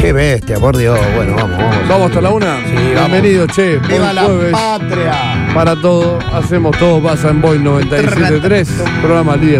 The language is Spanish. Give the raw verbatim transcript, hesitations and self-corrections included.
Qué bestia, por Dios. Bueno, vamos, vamos. ¿Vamos hasta la una? Sí, vamos. Bienvenido, che. Buen ¡Viva la jueves. patria! Para todo, hacemos todo, pasa en Boy noventa y siete punto tres, programa líder.